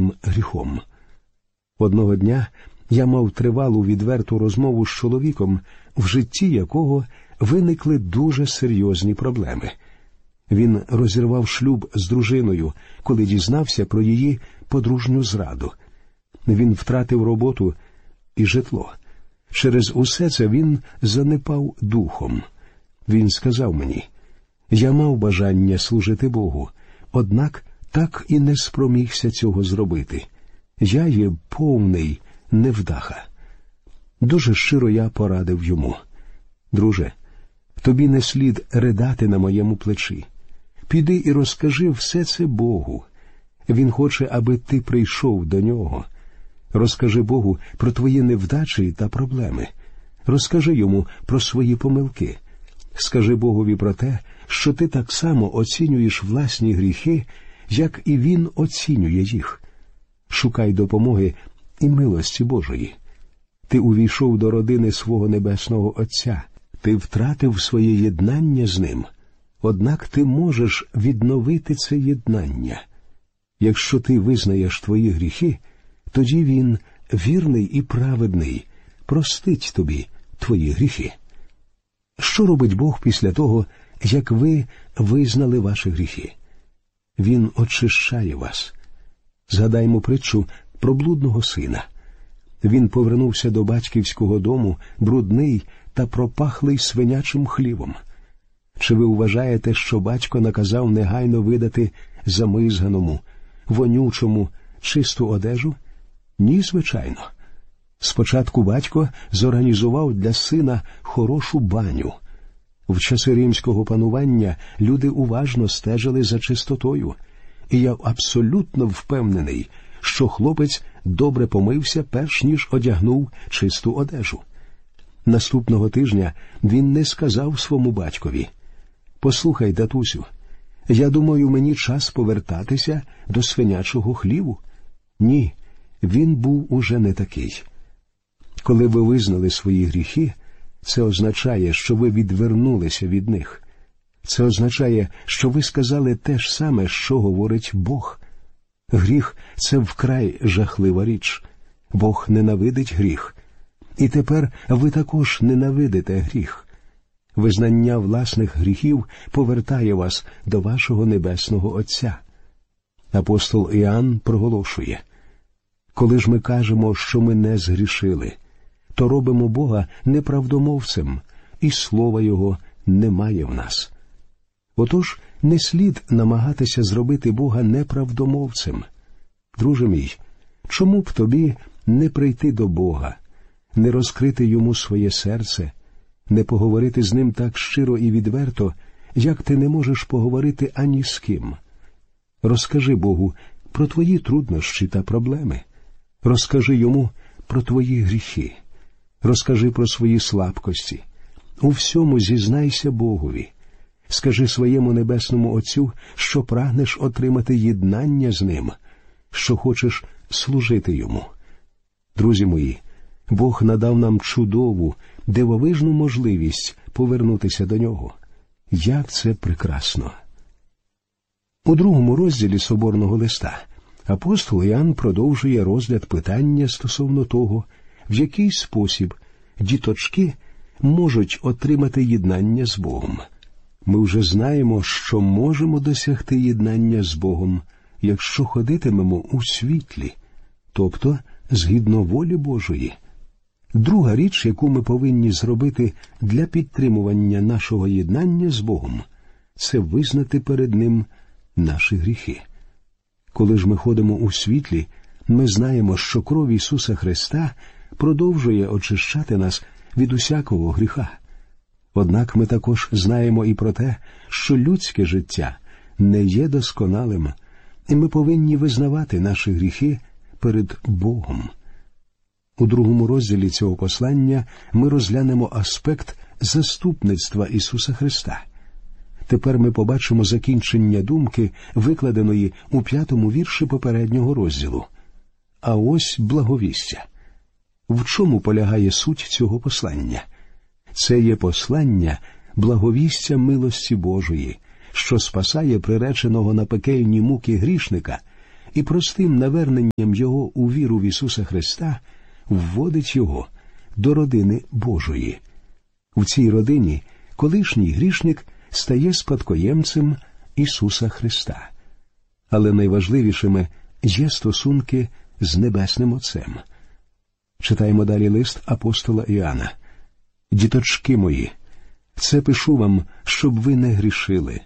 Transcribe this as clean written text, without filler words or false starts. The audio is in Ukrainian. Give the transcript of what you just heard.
гріхом. Одного дня я мав тривалу відверту розмову з чоловіком, в житті якого виникли дуже серйозні проблеми. Він розірвав шлюб з дружиною, коли дізнався про її подружню зраду. Він втратив роботу і житло. Через усе це він занепав духом. Він сказав мені: «Я мав бажання служити Богу, однак так і не спромігся цього зробити. Я є повний невдаха». Дуже щиро я порадив йому: «Друже, тобі не слід ридати на моєму плечі. Піди і розкажи все це Богу. Він хоче, аби ти прийшов до Нього. Розкажи Богу про твої невдачі та проблеми. Розкажи Йому про свої помилки. Скажи Богові про те, що ти так само оцінюєш власні гріхи, як і Він оцінює їх. Шукай допомоги і милості Божої. Ти увійшов до родини свого Небесного Отця. Ти втратив своє єднання з Ним. Однак ти можеш відновити це єднання. Якщо ти визнаєш твої гріхи, тоді Він, вірний і праведний, простить тобі твої гріхи». Що робить Бог після того, як ви визнали ваші гріхи? Він очищає вас. Згадаймо притчу про блудного сина. Він повернувся до батьківського дому брудний та пропахлий свинячим хлівом. Чи ви вважаєте, що батько наказав негайно видати замизганому, вонючому, чисту одежу? Ні, звичайно. Спочатку батько зорганізував для сина хорошу баню. В часи римського панування люди уважно стежили за чистотою, і я абсолютно впевнений, що хлопець добре помився, перш ніж одягнув чисту одежу. Наступного тижня він не сказав своєму батькові: «Послухай, татусю, я думаю, мені час повертатися до свинячого хліву». Ні, він був уже не такий. Коли ви визнали свої гріхи, це означає, що ви відвернулися від них. Це означає, що ви сказали те ж саме, що говорить Бог. Гріх – це вкрай жахлива річ. Бог ненавидить гріх. І тепер ви також ненавидите гріх. Визнання власних гріхів повертає вас до вашого Небесного Отця. Апостол Іоанн проголошує: «Коли ж ми кажемо, що ми не згрішили, то робимо Бога неправдомовцем, і слова Його немає в нас». Отож, не слід намагатися зробити Бога неправдомовцем. Друже мій, чому б тобі не прийти до Бога, не розкрити Йому своє серце, не поговорити з Ним так щиро і відверто, як ти не можеш поговорити ані з ким? Розкажи Богу про твої труднощі та проблеми. Розкажи Йому про твої гріхи. Розкажи про свої слабкості. У всьому зізнайся Богові. Скажи своєму Небесному Отцю, що прагнеш отримати єднання з Ним, що хочеш служити Йому. Друзі мої, Бог надав нам чудову, дивовижну можливість повернутися до Нього. Як це прекрасно! У 2 розділі Соборного листа апостол Іоанн продовжує розгляд питання стосовно того, в який спосіб діточки можуть отримати єднання з Богом. Ми вже знаємо, що можемо досягти єднання з Богом, якщо ходитимемо у світлі, тобто згідно волі Божої. Друга річ, яку ми повинні зробити для підтримування нашого єднання з Богом, це визнати перед Ним наші гріхи. Коли ж ми ходимо у світлі, ми знаємо, що кров Ісуса Христа продовжує очищати нас від усякого гріха. Однак ми також знаємо і про те, що людське життя не є досконалим, і ми повинні визнавати наші гріхи перед Богом. У 2 розділі цього послання ми розглянемо аспект заступництва Ісуса Христа. Тепер ми побачимо закінчення думки, викладеної у 5-му вірші попереднього розділу. А ось благовістя. В чому полягає суть цього послання? Це є послання благовістя милості Божої, що спасає приреченого на пекельні муки грішника і простим наверненням його у віру в Ісуса Христа вводить його до родини Божої. В цій родині колишній грішник стає спадкоємцем Ісуса Христа. Але найважливішими є стосунки з Небесним Отцем. Читаємо далі лист апостола Іоанна. «Діточки мої, це пишу вам, щоб ви не грішили.